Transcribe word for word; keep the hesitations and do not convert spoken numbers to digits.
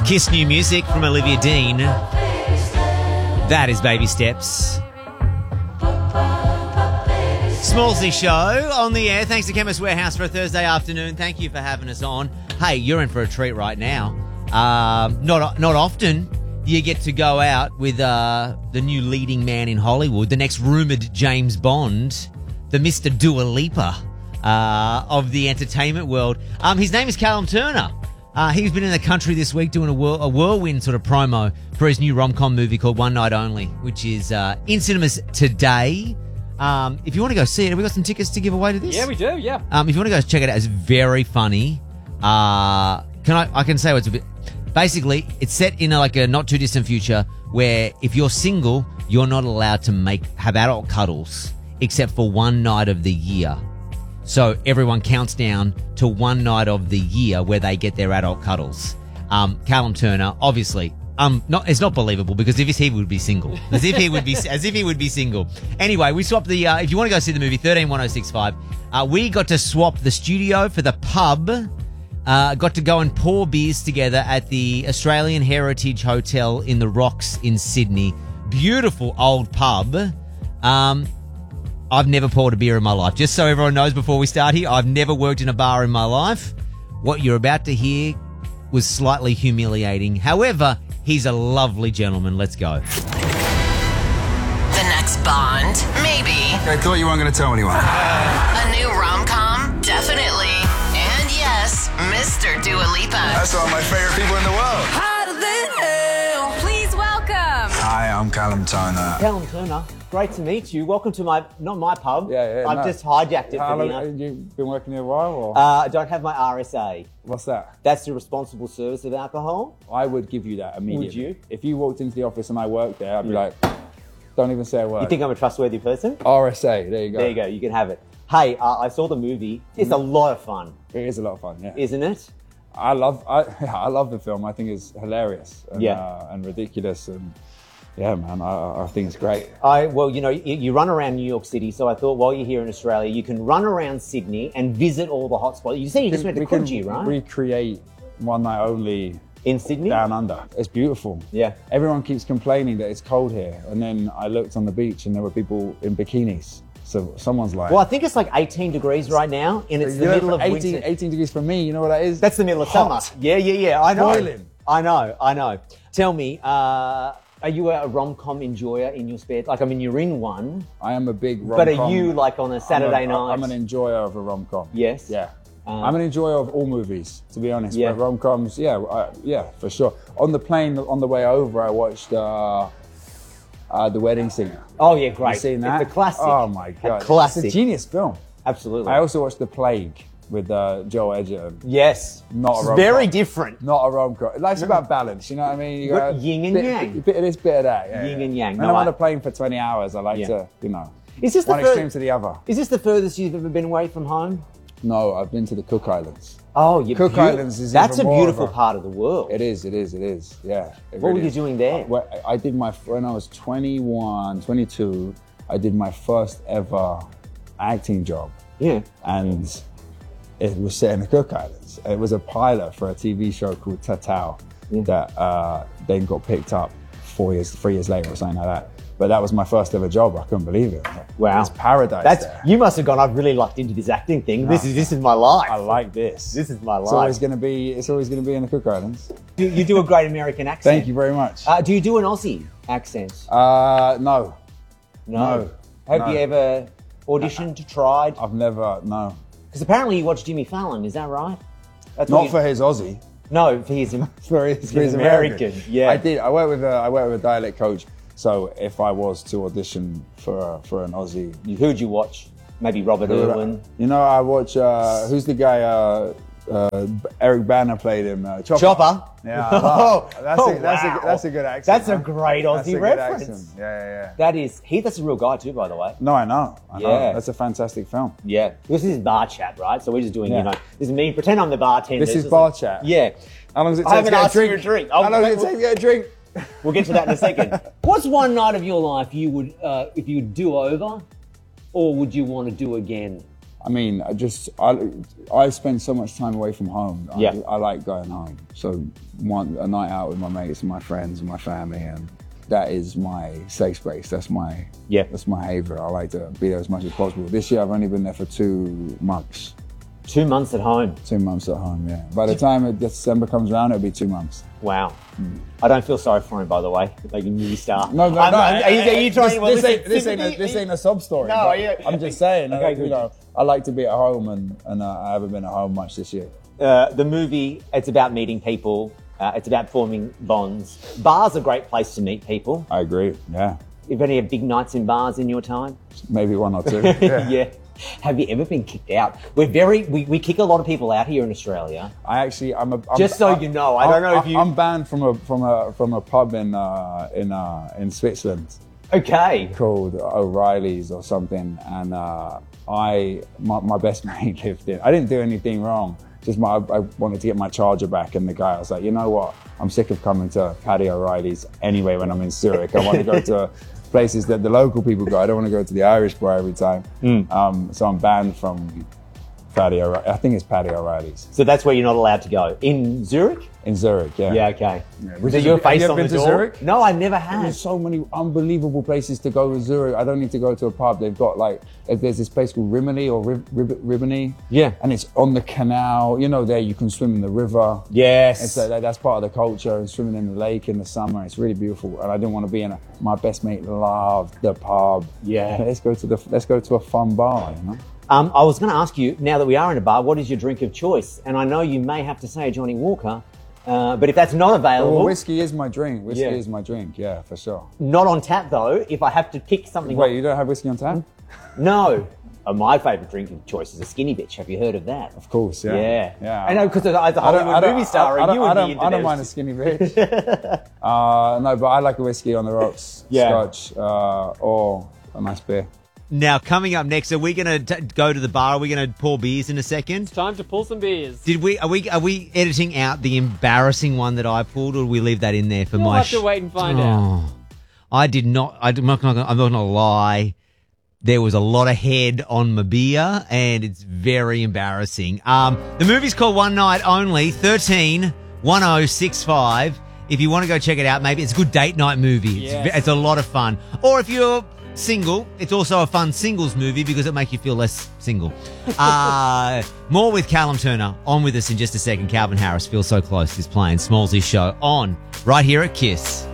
Kiss new music from Olivia Dean. That is Baby Steps. Smallsy Show on the air. Thanks to Chemist Warehouse for a Thursday afternoon. Thank you for having us on. Hey, you're in for a treat right now. Um, not not often you get to go out with uh, the new leading man in Hollywood, the next rumoured James Bond, the Mister Dua Lipa uh, of the entertainment world. Um, his name is Callum Turner. Uh, he's been in the country this week doing a, whirl, a whirlwind sort of promo for his new rom-com movie called One Night Only, which is uh, in cinemas today. Um, if you want to go see it, have we got some tickets to give away to this? Yeah, we do, yeah. Um, if you want to go check it out, it's very funny. Uh, can I, I can say what's a bit... Basically, it's set in a, like a not too distant future where if you're single, you're not allowed to make have adult cuddles except for one night of the year. So everyone counts down to one night of the year where they get their adult cuddles. Um, Callum Turner, obviously, um, not it's not believable because if he would be single, as if he would be as if he would be single. Anyway, we swapped the. Uh, if you want to go see the movie, thirteen one oh six five, uh, we got to swap the studio for the pub. Uh, got to go and pour beers together at the Australian Heritage Hotel in the Rocks in Sydney. Beautiful old pub. Um, I've never poured a beer in my life. Just so everyone knows before we start here, I've never worked in a bar in my life. What you're about to hear was slightly humiliating. However, he's a lovely gentleman. Let's go. The next Bond? Maybe. I thought you weren't going to tell anyone. A new rom-com? Definitely. And yes, Mister Dua Lipa. That's one of my favorite people in the world. Hotter than hell. Please welcome. Hi, I'm Callum Turner. Callum Turner, great to meet you. Welcome to my, not my pub. Yeah, yeah, I've no. just hijacked it How for long dinner. have you been working here a while? Or? Uh, I don't have my R S A. What's that? That's the responsible service of alcohol. I would give you that immediately. Would you? If you walked into the office and I worked there, I'd be Yeah. like, don't even say a word. You think I'm a trustworthy person? R S A, there you go. There you go, you can have it. Hey, uh, I saw the movie. It's a lot of fun, It is a lot of fun, yeah. isn't it? I love I, I love the film. I think it's hilarious and, Yeah. uh, and ridiculous. And yeah, man, I, I think it's great. I Well, you know, you, you run around New York City, so I thought while you're here in Australia, you can run around Sydney and visit all the hotspots. You said you just went to we can Coogee, right? recreate One Night Only In Sydney? down under. It's beautiful. Yeah. Everyone keeps complaining that it's cold here. And then I looked on the beach and there were people in bikinis. So someone's like... Well, I think it's like eighteen degrees right now, and it's You the know, middle of eighteen, winter. eighteen degrees for me, you know what that is? That's the middle of Hot. summer. Yeah, yeah, yeah. I know. Boiling. I know. I know. Tell me, uh, are you a rom-com enjoyer in your spare? Like, I mean, you're in one, I am a big rom-com. but are you like on a Saturday I'm a, night? I'm an enjoyer of a rom-com. Yes. Yeah. Um, I'm an enjoyer of all movies, to be honest. Yeah. But rom-coms, yeah, I, yeah, for sure. On the plane, on the way over, I watched uh, uh, The Wedding Singer. Oh yeah, great. You seen that? It's a classic. Oh my god, A classic. It's a genius film. Absolutely. I also watched The Plague with uh, Joel Edgerton. yes. Not a It's rom-com. very different. Not a rom-com. Life's about balance, you know what I mean? You What, gotta- yin and bit, yang? Bit of this, bit of that. Yeah, Yin yeah. and yang. When No, I'm on I- a plane for twenty hours, I like Yeah. to, you know, Is this the one fir- extreme to the other. Is this the furthest you've ever been away from home? No, I've been to the Cook Islands. Oh, you Cook Islands is That's even a more beautiful of a- part of the world. It is, it is, it is. Yeah. it What really were you is. doing there? Uh, well, I did my, when I was twenty-one, twenty-two, I did my first ever acting job. Yeah. And it was set in the Cook Islands. It was a pilot for a T V show called Tatao that uh, then got picked up four years, three years later or something like that. But that was my first ever job. I couldn't believe it. Wow. It's paradise That's there. you must have gone. I've really lucked into this acting thing. This is this is my life. I like this. This is my It's always life. going to be. It's always going to be in the Cook Islands. You, you do a great American accent. Thank you very much. Uh, do you do an Aussie accent? Uh, no, No. no, Have no. you ever auditioned, tried? I've never. No, Because apparently you watch Jimmy Fallon. Is that right? That's what not you- for his Aussie. No, for his. For his, for He's his American, American. yeah. I did. I worked with a. I worked with a dialect coach. So if I was to audition for a, for an Aussie, Who'd you watch? Maybe Robert Irwin. you know, I watch. Uh, who's the guy? Uh, uh, Eric Banner played him. Uh, Chopper. Chopper. Yeah, I love it. that's, Oh, a, that's, wow. a, that's a good accent. That's a huh? great That's Aussie a good reference. accent. Yeah, yeah, yeah. That is he. That's a real guy too, by the way. No, I know. I know. Yeah. That's a fantastic film. Yeah. This is bar chat, right? So we're just doing, Yeah. you know, this is me. Pretend I'm the bartender. This is just bar like- chat. Yeah. How long does it I take to haven't get a asked you drink? a drink. How I'll- long does it take to get a drink? We'll get to that in a second. What's one night of your life you would, uh, if you would do over, or would you want to do again? I mean, I just I I spend so much time away from home. I, Yeah. I like going home. So one a night out with my mates and my friends and my family, and that is my safe space. That's my Yeah. That's my haven. I like to be there as much as possible. This year I've only been there for two months. Two months at home. Two months at home. Yeah. By the time December comes around, it'll be two months. Wow. I don't feel sorry for him, by the way, like a movie star. No, no, I'm, no. I'm, are you, are you trying this, to? Well, this, listen, ain't, this, ain't a, sympathy- this ain't a sob story. No, but yeah. I'm just saying. Okay, uh, you good. know, I like to be at home, and, and uh, I haven't been at home much this year. Uh, the movie, it's about meeting people. Uh, it's about forming bonds. Bars are a great place to meet people. I agree. Yeah. You've any big nights in bars in your time? Maybe one or two. Yeah. Yeah. Have you ever been kicked out? We're very, we, we kick a lot of people out here in Australia. I actually, I'm a. I'm, Just so you know, I don't know if you- I'm banned from a from a from a pub in uh, in uh, in Switzerland Okay. called O'Reilly's or something, and uh, I my, my best mate lived in. I didn't do anything wrong. Just my, I wanted to get my charger back, and the guy I was like, you know what? I'm sick of coming to Paddy O'Reilly's anyway when I'm in Zurich. I want to go to places that the local people go. I don't want to go to the Irish bar every time. Mm. Um, so I'm banned from Paddy O'Reilly. I think it's Paddy O'Reilly's So that's where you're not allowed to go. In Zurich? in Zurich. Yeah. Yeah, okay. Yeah. So your Have face you ever on been the to door? Zurich? No, I never have. There's so many unbelievable places to go in Zurich. I don't need to go to a pub. They've got like, there's this place called Rimini or Rib, Rib, Rimini. Yeah. And it's on the canal. You know, there you can swim in the river. Yes. And so that, that's part of the culture, and swimming in the lake in the summer. It's really beautiful. And I didn't want to be in a, my best mate loved the pub. Yeah. Let's go to the, let's go to a fun bar, you know? Um, I was going to ask you, now that we are in a bar, what is your drink of choice? And I know you may have to say Johnny Walker, uh, but if that's not available, Well, whiskey is my drink. Whiskey Yeah. is my drink, yeah, for sure. not on tap though, if I have to pick something. Wait, you don't have whiskey on tap? No. Uh, my favourite drink of choice is a skinny bitch. Have you heard of that? Of course, yeah. Yeah. Yeah. I know, because as a I don't, Hollywood I don't, movie star, I, I you don't, would I don't, be into I don't those. mind a skinny bitch. uh, no, but I like a whiskey on the rocks, Yeah. scotch, uh, or a nice beer. Now, coming up next, are we going to go to the bar? Are we going to pour beers in a second? Time to pull some beers. Did we? Are we? Are we editing out the embarrassing one that I pulled, or do we leave that in there for We'll my? have to wait and find out. Oh, I did not. I'm not. Gonna, I'm not going to lie. There was a lot of head on my beer, and it's very embarrassing. Um, the movie's called One Night Only. thirteen one oh six five. If you want to go check it out, maybe it's a good date night movie. It's, Yes. ve- it's a lot of fun. Or if you're single, it's also a fun singles movie because it makes you feel less single. Uh, more with Callum Turner. On with us in just a second. Calvin Harris feels so close. He's playing Smallsy's show on right here at Kiss.